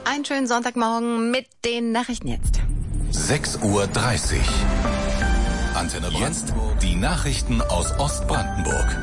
Einen schönen Sonntagmorgen mit den Nachrichten jetzt. 6:30 Uhr. Antenne Brandenburg. Die Nachrichten aus Ostbrandenburg.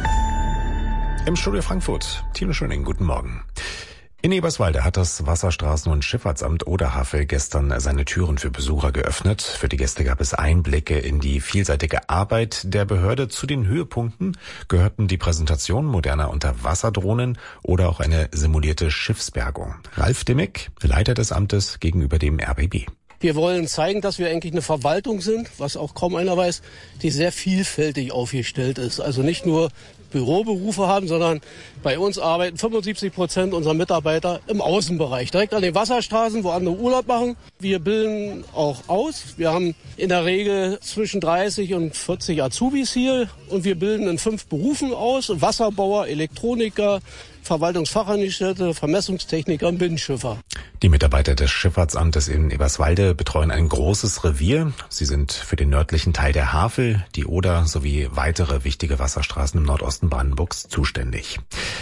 Im Studio Frankfurt. Tino Schöning, guten Morgen. In Eberswalde hat das Wasserstraßen- und Schifffahrtsamt Oderhavel gestern seine Türen für Besucher geöffnet. Für die Gäste gab es Einblicke in die vielseitige Arbeit der Behörde. Zu den Höhepunkten gehörten die Präsentation moderner Unterwasserdrohnen oder auch eine simulierte Schiffsbergung. Ralf Dimmick, Leiter des Amtes gegenüber dem RBB. Wir wollen zeigen, dass wir eigentlich eine Verwaltung sind, was auch kaum einer weiß, die sehr vielfältig aufgestellt ist. Also nicht nur Büroberufe haben, sondern bei uns arbeiten 75% unserer Mitarbeiter im Außenbereich, direkt an den Wasserstraßen, wo andere Urlaub machen. Wir bilden auch aus. Wir haben in der Regel zwischen 30 und 40 Azubis hier und wir bilden in 5 Berufen aus: Wasserbauer, Elektroniker, Verwaltungsfachangestellte, Vermessungstechniker und Binnenschiffer. Die Mitarbeiter des Schifffahrtsamtes in Eberswalde betreuen ein großes Revier. Sie sind für den nördlichen Teil der Havel, die Oder sowie weitere wichtige Wasserstraßen im Nordosten Brandenburgs zuständig.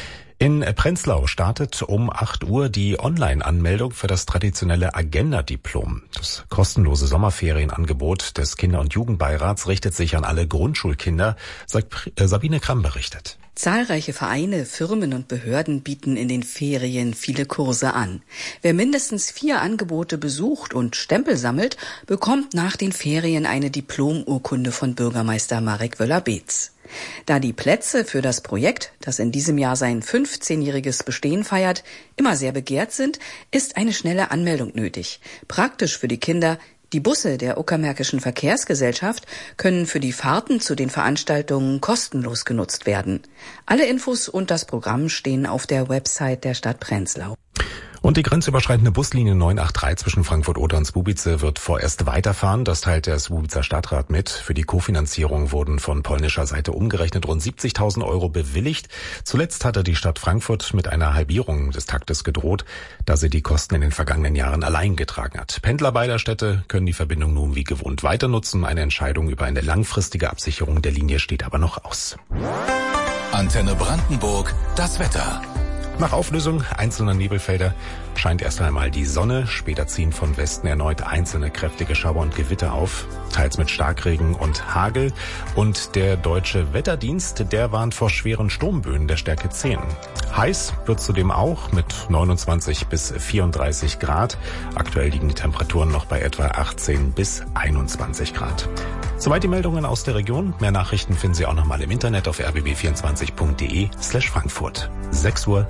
In Prenzlau startet um 8 Uhr die Online-Anmeldung für das traditionelle Agenda-Diplom. Das kostenlose Sommerferienangebot des Kinder- und Jugendbeirats richtet sich an alle Grundschulkinder, sagt Sabine Kramm berichtet. Zahlreiche Vereine, Firmen und Behörden bieten in den Ferien viele Kurse an. Wer mindestens 4 Angebote besucht und Stempel sammelt, bekommt nach den Ferien eine Diplomurkunde von Bürgermeister Marek Wöller-Beetz. Da die Plätze für das Projekt, das in diesem Jahr sein 15-jähriges Bestehen feiert, immer sehr begehrt sind, ist eine schnelle Anmeldung nötig. Praktisch für die Kinder: die Busse der Uckermärkischen Verkehrsgesellschaft können für die Fahrten zu den Veranstaltungen kostenlos genutzt werden. Alle Infos und das Programm stehen auf der Website der Stadt Prenzlau. Und die grenzüberschreitende Buslinie 983 zwischen Frankfurt-Oder und Słubice wird vorerst weiterfahren. Das teilt der Słubicer Stadtrat mit. Für die Kofinanzierung wurden von polnischer Seite umgerechnet rund 70.000 Euro bewilligt. Zuletzt hatte die Stadt Frankfurt mit einer Halbierung des Taktes gedroht, da sie die Kosten in den vergangenen Jahren allein getragen hat. Pendler beider Städte können die Verbindung nun wie gewohnt weiter nutzen. Eine Entscheidung über eine langfristige Absicherung der Linie steht aber noch aus. Antenne Brandenburg, das Wetter. Nach Auflösung einzelner Nebelfelder scheint erst einmal die Sonne. Später ziehen von Westen erneut einzelne kräftige Schauer und Gewitter auf, teils mit Starkregen und Hagel. Und der Deutsche Wetterdienst, der warnt vor schweren Sturmböen der Stärke 10. Heiß wird zudem auch mit 29 bis 34 Grad. Aktuell liegen die Temperaturen noch bei etwa 18 bis 21 Grad. Soweit die Meldungen aus der Region. Mehr Nachrichten finden Sie auch nochmal im Internet auf rbb24.de/Frankfurt. 6:33 Uhr.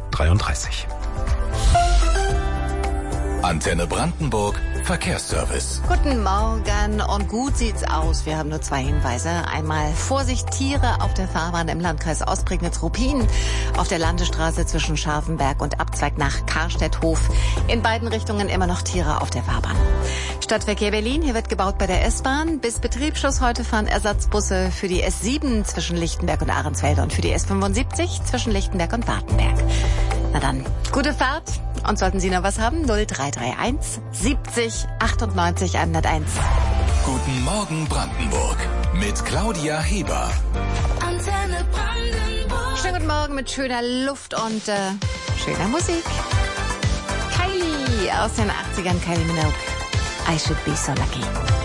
Antenne Brandenburg, Verkehrsservice. Guten Morgen und gut sieht's aus. Wir haben nur 2 Hinweise. Einmal Vorsicht, Tiere auf der Fahrbahn im Landkreis Ostprignitz-Ruppin, auf der Landesstraße zwischen Scharfenberg und Abzweig nach Karstädthof. In beiden Richtungen immer noch Tiere auf der Fahrbahn. Stadtverkehr Berlin, hier wird gebaut bei der S-Bahn. Bis Betriebsschluss heute fahren Ersatzbusse für die S7 zwischen Lichtenberg und Ahrensfelde und für die S75 zwischen Lichtenberg und Wartenberg. Na dann, gute Fahrt. Und sollten Sie noch was haben, 0331 70 98 101. Guten Morgen Brandenburg mit Claudia Heber. Antenne Brandenburg. Schönen guten Morgen mit schöner Luft und schöner Musik. Kylie aus den 80ern, Kylie Minogue. I should be so lucky.